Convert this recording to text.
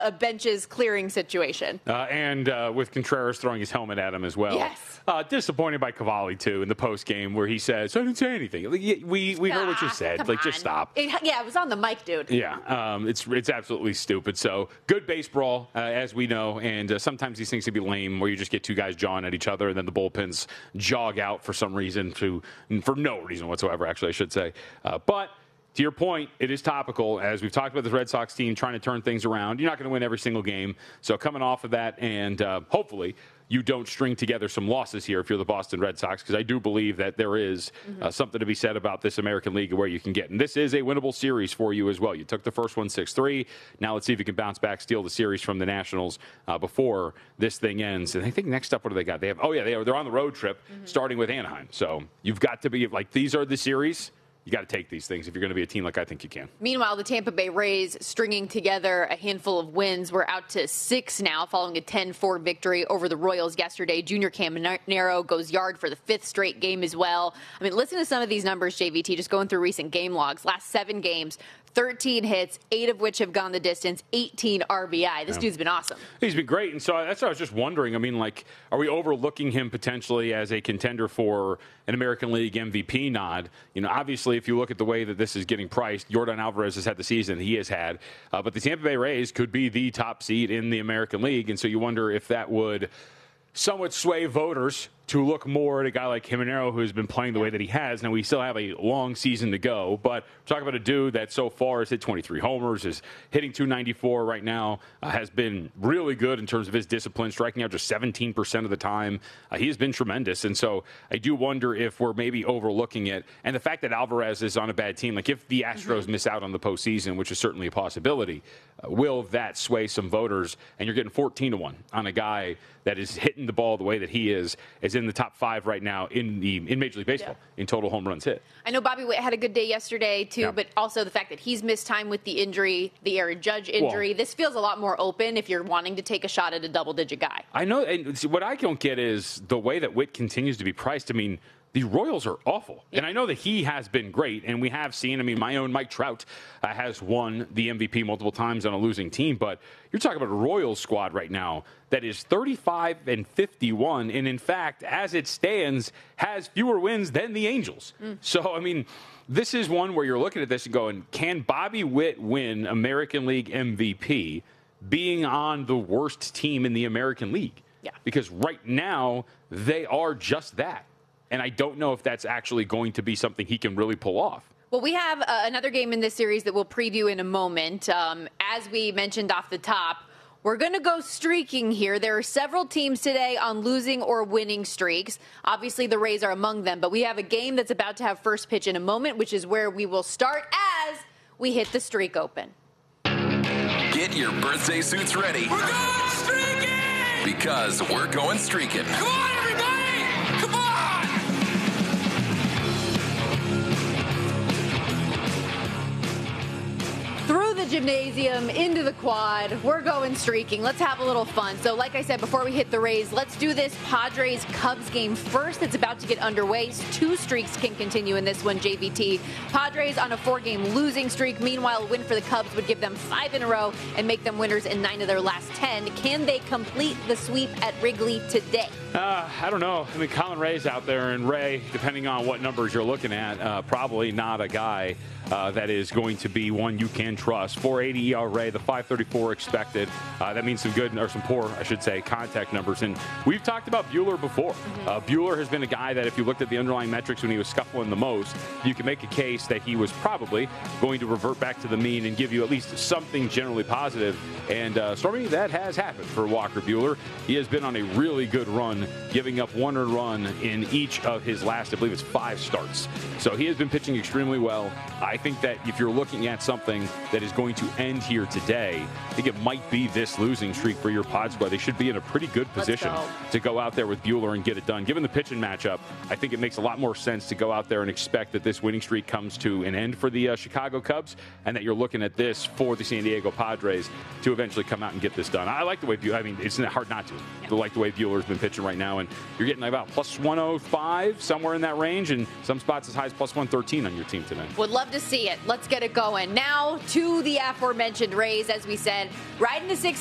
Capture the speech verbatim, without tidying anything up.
a benches clearing situation. Uh, and uh, with Contreras throwing his helmet at him as well. Yes. Uh, disappointed by Cavalli, too, in the post game where he says, I didn't say anything. Like, we we heard ah, what you said. Come like, on. just stop. It, yeah, it was on the mic, dude. Yeah, um, it's it's absolutely stupid. So good baseball, uh, as we know, and uh, sometimes these things can be lame, where you just get two guys jawing at each other, and then the bullpens jog out for some reason, to for no reason whatsoever. Actually, I should say, uh, but. To your point, it is topical. As we've talked about the Red Sox team trying to turn things around, you're not going to win every single game. So coming off of that, and uh, hopefully you don't string together some losses here if you're the Boston Red Sox, because I do believe that there is mm-hmm. uh, something to be said about this American League where you can get. And this is a winnable series for you as well. You took the first one six three. Now let's see if you can bounce back, steal the series from the Nationals uh, before this thing ends. And I think next up, what do they got? They have, oh, yeah, they are, they're on the road trip mm-hmm. starting with Anaheim. So you've got to be like, these are the series. You got to take these things if you're going to be a team like I think you can. Meanwhile, the Tampa Bay Rays stringing together a handful of wins. We're out to six now following a ten four victory over the Royals yesterday. Junior Caminero goes yard for the fifth straight game as well. I mean, listen to some of these numbers, J V T, just going through recent game logs. Last seven games, thirteen hits, eight of which have gone the distance, eighteen R B I. This yeah. dude's been awesome. He's been great. And so that's what I was just wondering. I mean, like, are we overlooking him potentially as a contender for an American League M V P nod? You know, obviously, if you look at the way that this is getting priced, Yordan Alvarez has had the season he has had. Uh, but the Tampa Bay Rays could be the top seed in the American League. And so you wonder if that would somewhat sway voters to look more at a guy like Jimenez, who's been playing the way that he has. Now, we still have a long season to go, but we're talking about a dude that so far has hit twenty-three homers, is hitting two ninety-four right now, uh, has been really good in terms of his discipline, striking out just seventeen percent of the time. Uh, he has been tremendous, and so I do wonder if we're maybe overlooking it. And the fact that Alvarez is on a bad team, like if the Astros mm-hmm. miss out on the postseason, which is certainly a possibility, uh, will that sway some voters? And you're getting fourteen to one on a guy that is hitting the ball the way that he is, is in the top five right now in the in Major League Baseball yeah. in total home runs hit. I know Bobby Witt had a good day yesterday, too, yeah. but also the fact that he's missed time with the injury, the Aaron Judge injury. Well, this feels a lot more open if you're wanting to take a shot at a double-digit guy. I know, and what I don't get is the way that Witt continues to be priced. I mean, the Royals are awful. Yeah. And I know that he has been great, and we have seen, I mean, my own Mike Trout uh, has won the M V P multiple times on a losing team, but you're talking about a Royals squad right now that is thirty-five and fifty-one, and in fact, as it stands, has fewer wins than the Angels. Mm. So, I mean, this is one where you're looking at this and going, can Bobby Witt win American League M V P being on the worst team in the American League? Yeah. Because right now, they are just that. And I don't know if that's actually going to be something he can really pull off. Well, we have uh, another game in this series that we'll preview in a moment. Um, as we mentioned off the top, we're going to go streaking here. There are several teams today on losing or winning streaks. Obviously, the Rays are among them, but we have a game that's about to have first pitch in a moment, which is where we will start as we hit the streak open. Get your birthday suits ready. We're going streaking! Because we're going streaking. Come on, everybody! Come on! Through the gymnasium, into the quad, we're going streaking. Let's have a little fun. So like I said, before we hit the Rays, let's do this Padres-Cubs game first. It's about to get underway. Two streaks can continue in this one, J V T. Padres on a four-game losing streak. Meanwhile, a win for the Cubs would give them five in a row and make them winners in nine of their last ten. Can they complete the sweep at Wrigley today? Uh, I don't know. I mean, Colin Ray's out there, and Ray, depending on what numbers you're looking at, uh, probably not a guy uh, that is going to be one you can trust. four eighty E R A, the five thirty-four expected. Uh, that means some good, or some poor, I should say, contact numbers. And we've talked about Buehler before. Mm-hmm. Uh, Buehler has been a guy that if you looked at the underlying metrics when he was scuffling the most, you can make a case that he was probably going to revert back to the mean and give you at least something generally positive. And, uh, Stormy, that has happened for Walker Buehler. He has been on a really good run, giving up one earned run in each of his last, I believe it's five starts. So he has been pitching extremely well. I think that if you're looking at something that is going to end here today, I think it might be this losing streak for your Pod squad. They should be in a pretty good position go. to go out there with Buehler and get it done. Given the pitching matchup, I think it makes a lot more sense to go out there and expect that this winning streak comes to an end for the uh, Chicago Cubs, and that you're looking at this for the San Diego Padres to eventually come out and get this done. I like the way Buehler, I mean, it's hard not to. Yeah. I like the way Buehler's been pitching right now, and you're getting about plus one oh five, somewhere in that range, and some spots as high as plus one thirteen on your team today. Would love to see it. Let's get it going. Now to the aforementioned Rays, as we said, right in the sixth